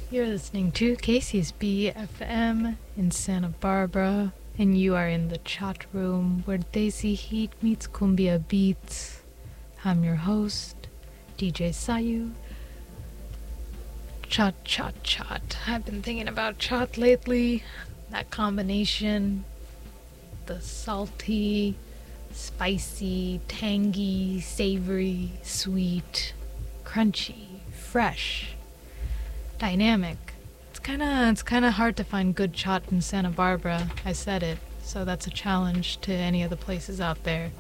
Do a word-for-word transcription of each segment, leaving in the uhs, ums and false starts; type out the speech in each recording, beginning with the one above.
You're listening to K C S B F M in Santa Barbara, and you are in the chat room where Desi Heat meets Cumbia Beats. I'm your host, D J Sayu. Chot, chot, chot. I've been thinking about chot lately. That combination, the salty, spicy, tangy, savory, sweet, crunchy, fresh, dynamic. It's kind of it's kind of hard to find good chot in Santa Barbara. I said it, so that's a challenge to any of the places out there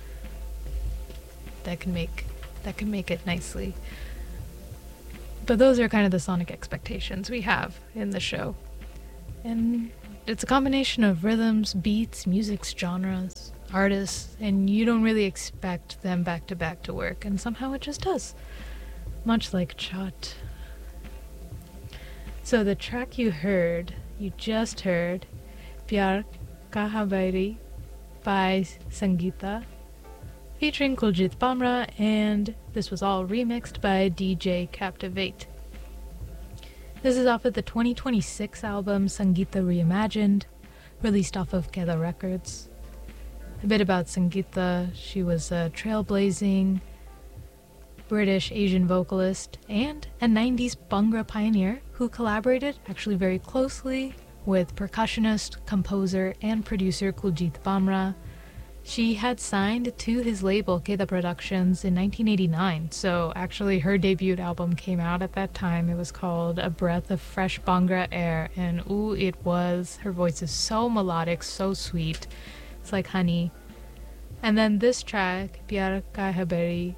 that can make that can make it nicely. But those are kind of the sonic expectations we have in the show. And it's a combination of rhythms, beats, music's genres, artists, and you don't really expect them back to back to work, and somehow it just does. Much like chot. So the track you heard, you just heard, Pyar Kahabari by Sangeeta, featuring Kuljit Bamra, and this was all remixed by D J Captivate. This is off of the twenty twenty-six album Sangeeta Reimagined, released off of Keda Records. A bit about Sangeeta: she was a trailblazing British Asian vocalist and a nineties Bhangra pioneer who collaborated actually very closely with percussionist, composer, and producer Kuljit Bamra. She had signed to his label Keda Productions in nineteen eighty-nine, so actually her debut album came out at that time. It was called A Breath of Fresh Bhangra Air, and ooh, it was. Her voice is so melodic, so sweet. It's like honey. And then this track, Pyar Ka Habari,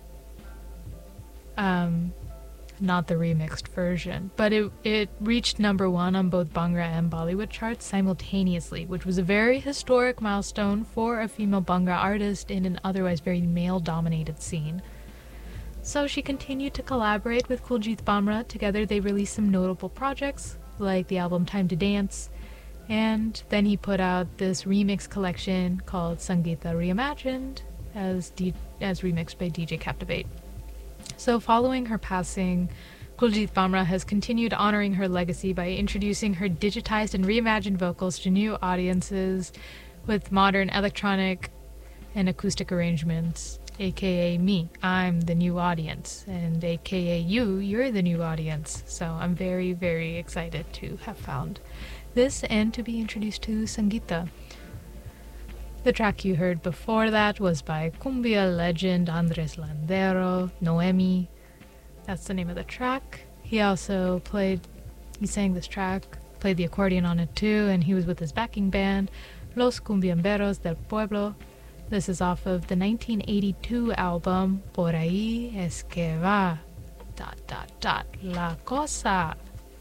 um, not the remixed version, but it it reached number one on both Bhangra and Bollywood charts simultaneously, which was a very historic milestone for a female Bhangra artist in an otherwise very male-dominated scene. So she continued to collaborate with Kuljit Bamra. Together they released some notable projects, like the album Time to Dance, and then he put out this remix collection called Sangeeta Reimagined, as, D- as remixed by D J Captivate. So following her passing, Kuljit Bamra has continued honoring her legacy by introducing her digitized and reimagined vocals to new audiences with modern electronic and acoustic arrangements, aka me. I'm the new audience, and aka you, you're the new audience. So I'm very, very excited to have found this and to be introduced to Sangeeta. The track you heard before that was by cumbia legend Andres Landero, Noemi. That's the name of the track. He also played, he sang this track, played the accordion on it too, and he was with his backing band, Los Cumbiamberos del Pueblo. This is off of the nineteen eighty-two album Por ahí es que va, dot dot dot, la cosa.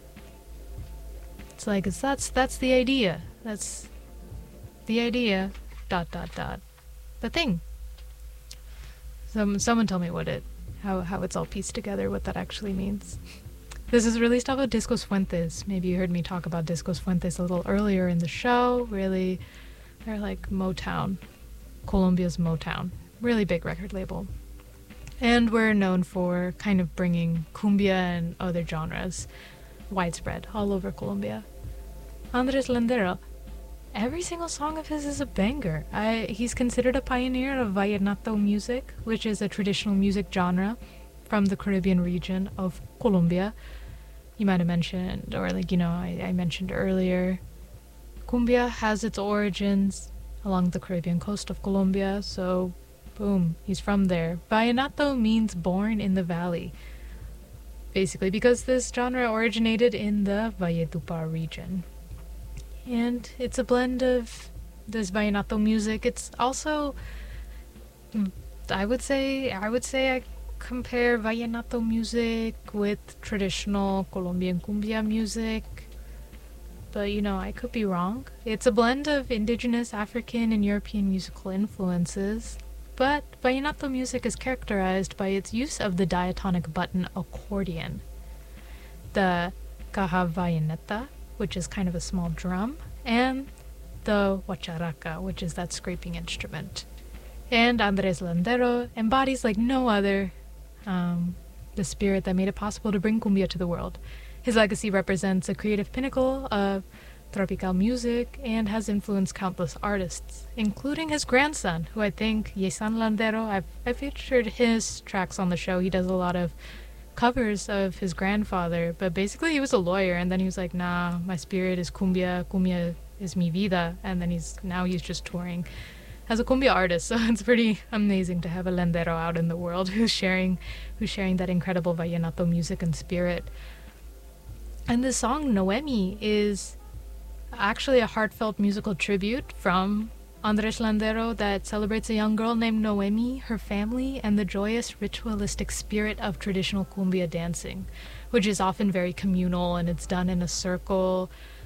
It's like, it's, that's, that's the idea. That's the idea. Dot dot dot, the thing. Some someone tell me what it, how how it's all pieced together, what that actually means. This is released off of Discos Fuentes. Maybe you heard me talk about Discos Fuentes a little earlier in the show. Really, they're like Motown, Colombia's Motown, really big record label, and we're known for kind of bringing cumbia and other genres widespread all over Colombia. Andres Landero. Every single song of his is a banger. I, he's considered a pioneer of vallenato music, which is a traditional music genre from the Caribbean region of Colombia. You might have mentioned, or like, you know, I, I mentioned earlier, cumbia has its origins along the Caribbean coast of Colombia, so boom, he's from there. Vallenato means born in the valley, basically, because this genre originated in the Valledupar region. And it's a blend of this vallenato music. It's also, I would say, I would say I compare vallenato music with traditional Colombian cumbia music. But, you know, I could be wrong. It's a blend of indigenous African and European musical influences. But vallenato music is characterized by its use of the diatonic button accordion, the caja vallenata, which is kind of a small drum, and the huacharaca, which is that scraping instrument. And Andres Landero embodies like no other um, the spirit that made it possible to bring cumbia to the world. His legacy represents a creative pinnacle of tropical music and has influenced countless artists, including his grandson, who I think, Yesan Landero, I've, I've featured his tracks on the show. He does a lot of covers of his grandfather, but basically he was a lawyer, and then he was like, nah, my spirit is cumbia, cumbia is mi vida, and then he's now he's just touring as a cumbia artist. So it's pretty amazing to have a Landero out in the world who's sharing who's sharing that incredible vallenato music and spirit. And the song Noemi is actually a heartfelt musical tribute from Andres Landero that celebrates a young girl named Noemi, her family, and the joyous ritualistic spirit of traditional cumbia dancing, which is often very communal and it's done in a circle.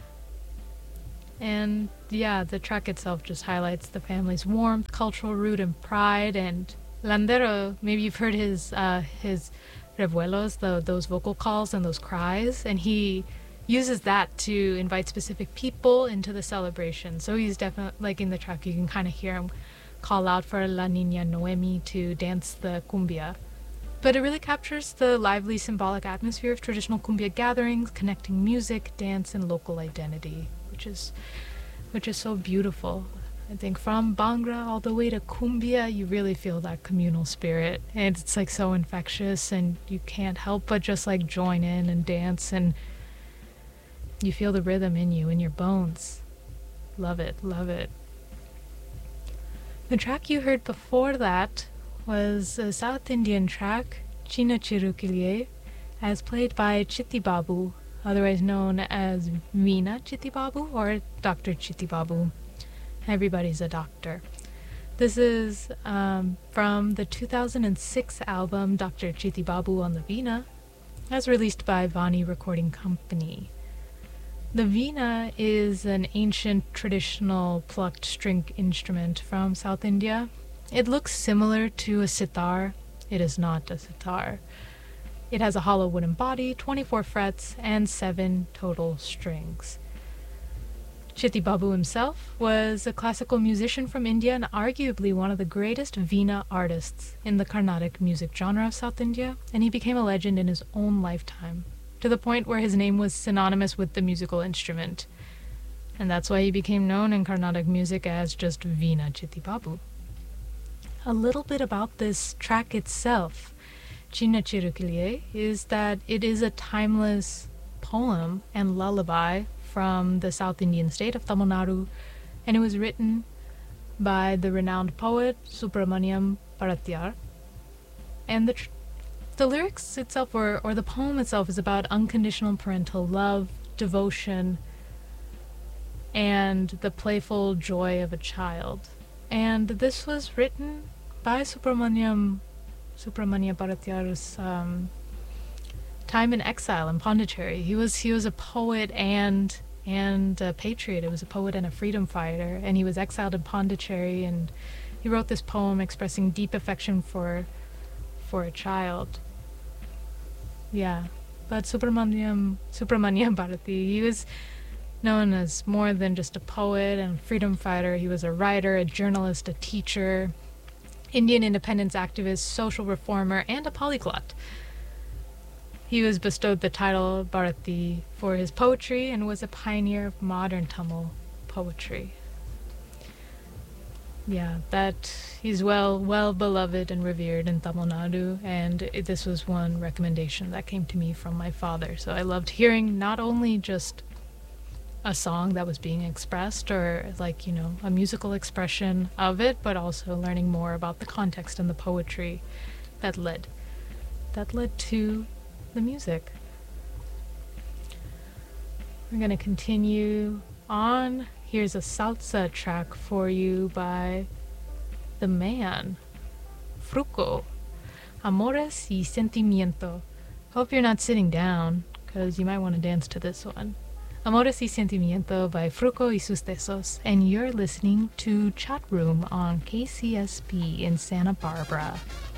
And yeah, the track itself just highlights the family's warmth, cultural root, and pride. And Landero, maybe you've heard his uh, his revuelos, the, those vocal calls and those cries, and he uses that to invite specific people into the celebration. So he's definitely, like in the track, you can kind of hear him call out for La Niña Noemi to dance the cumbia. But it really captures the lively symbolic atmosphere of traditional cumbia gatherings, connecting music, dance, and local identity, which is which is so beautiful. I think from Bhangra all the way to cumbia, you really feel that communal spirit, and it's like so infectious, and you can't help but just like join in and dance, and you feel the rhythm in you, in your bones. Love it, love it. The track you heard before that was a South Indian track, China Chirukiliye, as played by Chitti Babu, otherwise known as Veena Chitti Babu or Doctor Chitti Babu. Everybody's a doctor. This is um, from the two thousand six album Doctor Chitti Babu on the Veena, as released by Vani Recording Company. The veena is an ancient traditional plucked string instrument from South India. It looks similar to a sitar. It is not a sitar. It has a hollow wooden body, twenty-four frets, and seven total strings. Chitti Babu himself was a classical musician from India and arguably one of the greatest veena artists in the Carnatic music genre of South India, and he became a legend in his own lifetime, to the point where his name was synonymous with the musical instrument. And that's why he became known in Carnatic music as just Veena Chitti Babu. A little bit about this track itself, China Chirukiliye, is that it is a timeless poem and lullaby from the South Indian state of Tamil Nadu, and it was written by the renowned poet Subramaniam Bharatiyar. And the tr- The lyrics itself, or, or the poem itself, is about unconditional parental love, devotion, and the playful joy of a child. And this was written by Subramaniam, Subramania Bharatiyar's um, time in exile in Pondicherry. He was he was a poet and and a patriot. He was a poet and a freedom fighter, and he was exiled in Pondicherry, and he wrote this poem expressing deep affection for for a child. Yeah, but Subramaniam Subramaniam Bharati, he was known as more than just a poet and freedom fighter. He was a writer, a journalist, a teacher, Indian independence activist, social reformer, and a polyglot. He was bestowed the title Bharati for his poetry and was a pioneer of modern Tamil poetry. Yeah, that he's well well beloved and revered in Tamil Nadu, and it, this was one recommendation that came to me from my father. So I loved hearing not only just a song that was being expressed, or like, you know, a musical expression of it, but also learning more about the context and the poetry that led that led to the music. We're gonna continue on. Here's a salsa track for you by The Man, Fruco, Amores y Sentimiento. Hope you're not sitting down, because you might want to dance to this one. Amores y Sentimiento by Fruco y sus Tesos, and you're listening to Chat Room on K C S B in Santa Barbara.